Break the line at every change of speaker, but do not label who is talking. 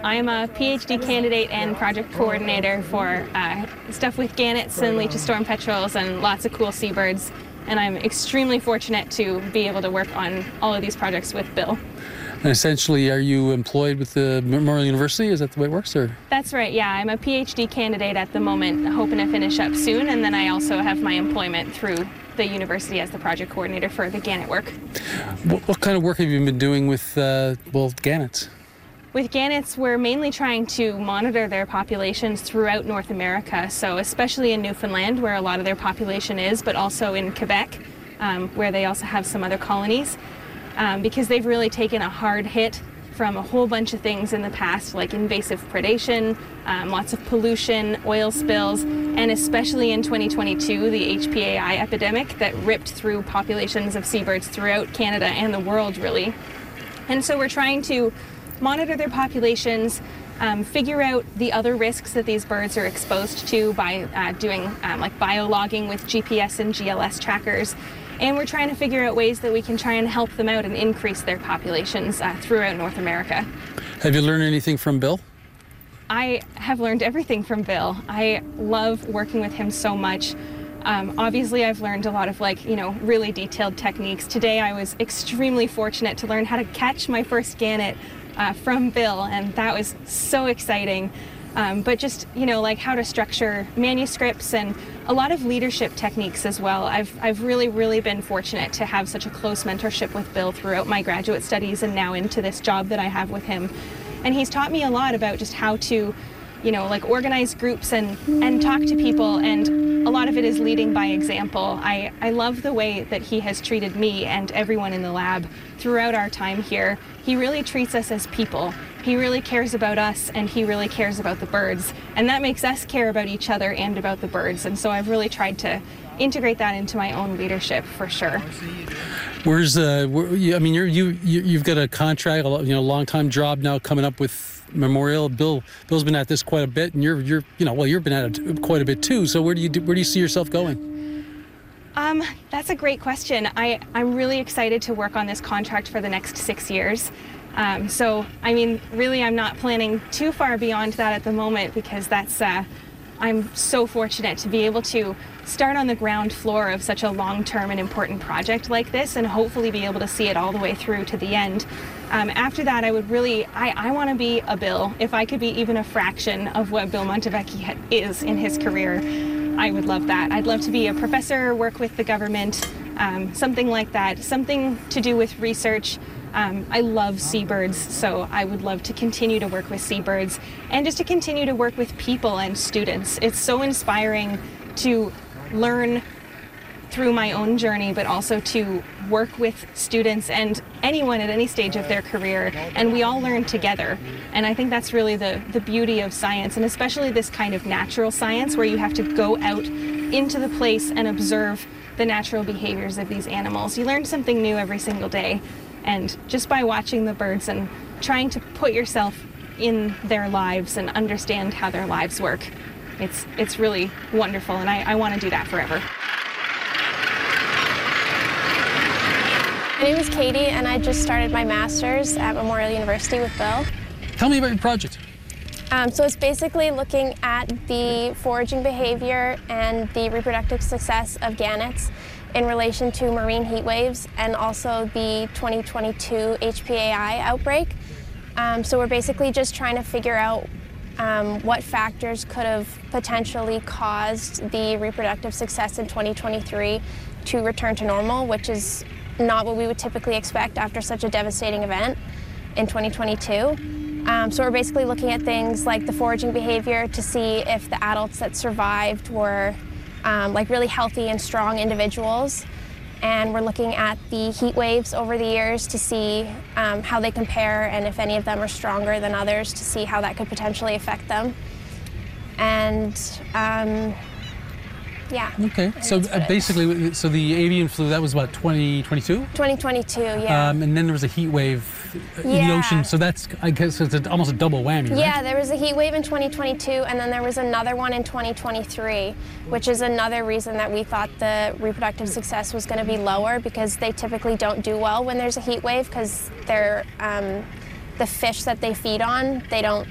I'm a PhD candidate and project coordinator for stuff with gannets and leeches storm petrels and lots of cool seabirds. And I'm extremely fortunate to be able to work on all of these projects with Bill.
And essentially, are you employed with the Memorial University? Is that the way it works, or?
That's right, yeah. I'm a PhD candidate at the moment, hoping to finish up soon, and then I also have my employment through the university as the project coordinator for the gannet work.
What kind of work have you been doing with, gannets?
With gannets, we're mainly trying to monitor their populations throughout North America, so especially in Newfoundland, where a lot of their population is, but also in Quebec, where they also have some other colonies. Because they've really taken a hard hit from a whole bunch of things in the past, like invasive predation, lots of pollution, oil spills, and especially in 2022, the HPAI epidemic that ripped through populations of seabirds throughout Canada and the world, really. And so we're trying to monitor their populations, figure out the other risks that these birds are exposed to by doing like biologging with GPS and GLS trackers. And we're trying to figure out ways that we can try and help them out and increase their populations throughout North America.
Have you learned anything from Bill?
I have learned everything from Bill. I love working with him so much. Obviously, I've learned a lot of really detailed techniques. Today, I was extremely fortunate to learn how to catch my first gannet from Bill, and that was so exciting. But just, like how to structure manuscripts and a lot of leadership techniques as well. I've really been fortunate to have such a close mentorship with Bill throughout my graduate studies and now into this job that I have with him. And he's taught me a lot about just how to, organize groups and talk to people, and a lot of it is leading by example. I love the way that he has treated me and everyone in the lab throughout our time here. He really treats us as people. He really cares about us, and he really cares about the birds. And that makes us care about each other and about the birds. And so I've really tried to integrate that into my own leadership, for sure.
You've got a contract, long time job now coming up with Memorial. Bill's been at this quite a bit, and you've been at it quite a bit too. So where do you see yourself going?
That's a great question. I'm really excited to work on this contract for the next 6 years. Really, I'm not planning too far beyond that at the moment, because I'm so fortunate to be able to start on the ground floor of such a long-term and important project like this, and hopefully be able to see it all the way through to the end. After that, I want to be a Bill. If I could be even a fraction of what Bill Montevecchi is in his career, I would love that. I'd love to be a professor, work with the government, something like that, something to do with research. I love seabirds, so I would love to continue to work with seabirds and just to continue to work with people and students. It's so inspiring to learn through my own journey, but also to work with students and anyone at any stage of their career, and we all learn together. And I think that's really the beauty of science, and especially this kind of natural science where you have to go out into the place and observe the natural behaviors of these animals. You learn something new every single day. And just by watching the birds and trying to put yourself in their lives and understand how their lives work, it's really wonderful, and I want to do that forever.
My name is Katie, and I just started my master's at Memorial University with Bill.
Tell me about your project.
So it's basically looking at the foraging behavior and the reproductive success of gannets in relation to marine heat waves and also the 2022 HPAI outbreak. So we're basically just trying to figure out what factors could have potentially caused the reproductive success in 2023 to return to normal, which is not what we would typically expect after such a devastating event in 2022. So we're basically looking at things like the foraging behavior to see if the adults that survived were really healthy and strong individuals. And we're looking at the heat waves over the years to see how they compare and if any of them are stronger than others, to see how that could potentially affect them. And yeah. Okay,
so basically, so the avian flu, that was what, 2022?
2022, yeah.
And then there was a heat wave in the ocean, so that's, I guess, it's almost a double whammy, right?
Yeah, there was a heat wave in 2022, and then there was another one in 2023, which is another reason that we thought the reproductive success was going to be lower, because they typically don't do well when there's a heat wave, because they're, the fish that they feed on, they don't